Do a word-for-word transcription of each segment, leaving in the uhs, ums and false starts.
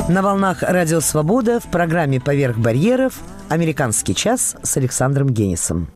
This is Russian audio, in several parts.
На волнах «Радио Свобода» в программе «Поверх барьеров» «Американский час» с Александром Генисом.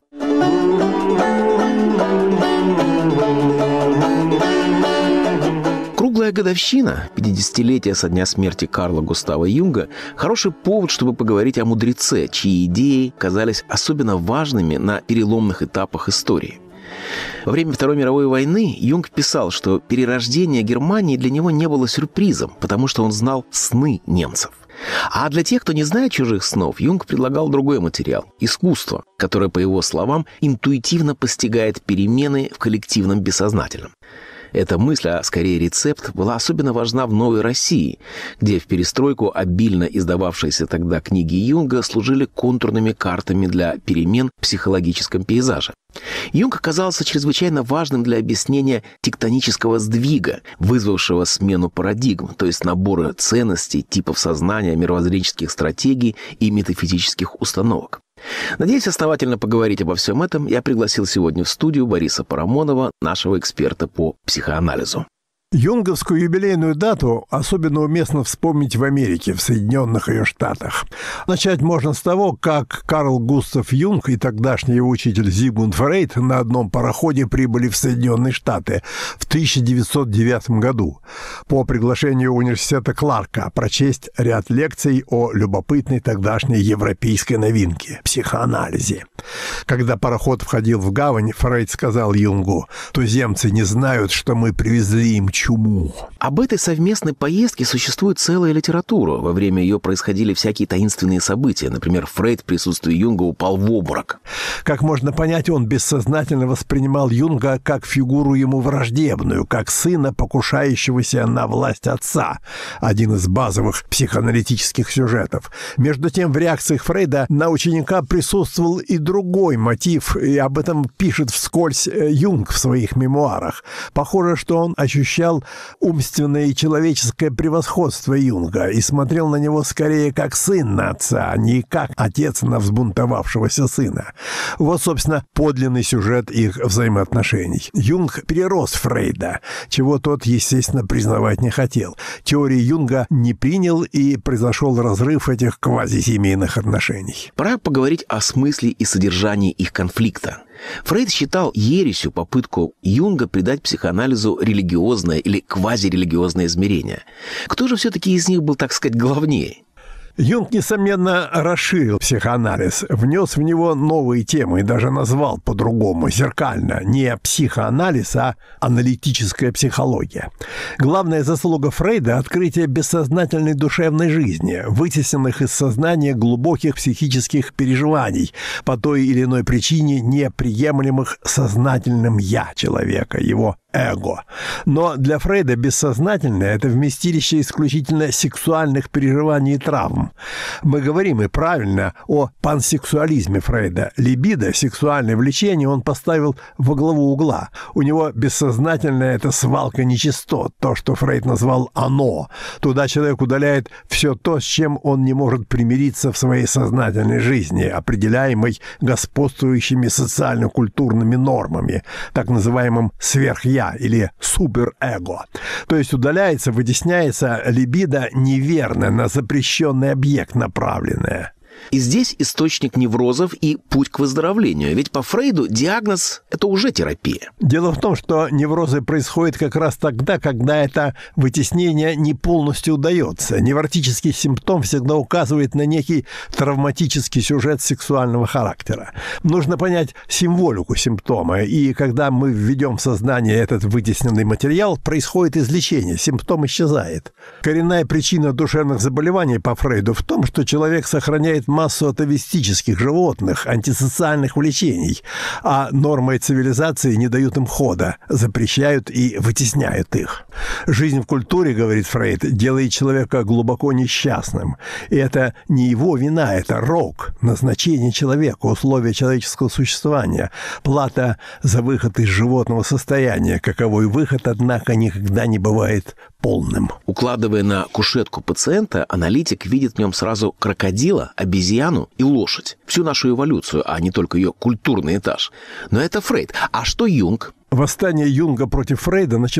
Круглая годовщина, пятидесятилетие со дня смерти Карла Густава Юнга, хороший повод, чтобы поговорить о мудреце, чьи идеи казались особенно важными на переломных этапах истории. Во время Второй мировой войны Юнг писал, что перерождение Германии для него не было сюрпризом, потому что он знал сны немцев. А для тех, кто не знает чужих снов, Юнг предлагал другой материал – искусство, которое, по его словам, интуитивно постигает перемены в коллективном бессознательном. Эта мысль, а скорее рецепт, была особенно важна в Новой России, где в перестройку обильно издававшиеся тогда книги Юнга служили контурными картами для перемен в психологическом пейзаже. Юнг оказался чрезвычайно важным для объяснения тектонического сдвига, вызвавшего смену парадигм, то есть набора ценностей, типов сознания, мировоззренческих стратегий и метафизических установок. Надеюсь основательно поговорить обо всем этом, я пригласил сегодня в студию Бориса Парамонова, нашего эксперта по психоанализу. Юнговскую юбилейную дату особенно уместно вспомнить в Америке, в Соединенных ее Штатах. Начать можно с того, как Карл Густав Юнг и тогдашний его учитель Зигмунд Фрейд на одном пароходе прибыли в Соединенные Штаты в тысяча девятьсот девятом году по приглашению университета Кларка прочесть ряд лекций о любопытной тогдашней европейской новинке – психоанализе. Когда пароход входил в гавань, Фрейд сказал Юнгу: «Туземцы не знают, что мы привезли им чуму». Об этой совместной поездке существует целая литература. Во время ее происходили всякие таинственные события. Например, Фрейд в присутствии Юнга упал в обморок. Как можно понять, он бессознательно воспринимал Юнга как фигуру ему враждебную, как сына, покушающегося на власть отца. Один из базовых психоаналитических сюжетов. Между тем, в реакциях Фрейда на ученика присутствовал и другой мотив, и об этом пишет вскользь Юнг в своих мемуарах. Похоже, что он ощущал умственное и человеческое превосходство Юнга и смотрел на него скорее как сын на отца, а не как отец на взбунтовавшегося сына. Вот, собственно, подлинный сюжет их взаимоотношений. Юнг перерос Фрейда, чего тот, естественно, признавать не хотел. Теории Юнга не принял, и произошел разрыв этих квазисемейных отношений. Пора поговорить о смысле и содержании их конфликта. Фрейд считал ересью попытку Юнга придать психоанализу религиозное или квазирелигиозное измерение. Кто же все-таки из них был, так сказать, главнее? Юнг, несомненно, расширил психоанализ, внес в него новые темы и даже назвал по-другому, зеркально, не психоанализ, а аналитическая психология. Главная заслуга Фрейда – открытие бессознательной душевной жизни, вытесненных из сознания глубоких психических переживаний, по той или иной причине неприемлемых сознательным «я» человека, его эго. Но для Фрейда бессознательное – это вместилище исключительно сексуальных переживаний и травм. Мы говорим, и правильно, о пансексуализме Фрейда. Либидо, сексуальное влечение, он поставил во главу угла. У него бессознательное – это свалка нечистот, то, что Фрейд назвал «оно». Туда человек удаляет все то, с чем он не может примириться в своей сознательной жизни, определяемой господствующими социально-культурными нормами, так называемым «сверхя» или суперэго. То есть удаляется, вытесняется либидо неверно, на запрещенный объект направленное. И здесь источник неврозов и путь к выздоровлению. Ведь по Фрейду диагноз – это уже терапия. Дело в том, что неврозы происходят как раз тогда, когда это вытеснение не полностью удается. Невротический симптом всегда указывает на некий травматический сюжет сексуального характера. Нужно понять символику симптома, и когда мы введем в сознание этот вытесненный материал, происходит излечение, симптом исчезает. Коренная причина душевных заболеваний по Фрейду в том, что человек сохраняет массу атовистических животных, антисоциальных влечений, а нормы цивилизации не дают им хода, запрещают и вытесняют их. Жизнь в культуре, говорит Фрейд, делает человека глубоко несчастным. И это не его вина, это рок, назначение человека, условия человеческого существования, плата за выход из животного состояния, каковой выход, однако, никогда не бывает полным. Укладывая на кушетку пациента, аналитик видит в нем сразу крокодила, обезьяну и лошадь. Всю нашу эволюцию, а не только ее культурный этаж. Но это Фрейд. А что Юнг? Восстание Юнга против Фрейда началось